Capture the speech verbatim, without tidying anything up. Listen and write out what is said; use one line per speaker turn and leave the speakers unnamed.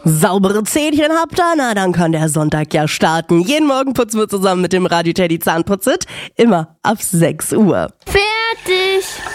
Saubere Zähnchen habt ihr? Na, dann kann der Sonntag ja starten. Jeden Morgen putzen wir zusammen mit dem Radio Teddy Zahnputzit. Immer ab sechs Uhr.
Fertig!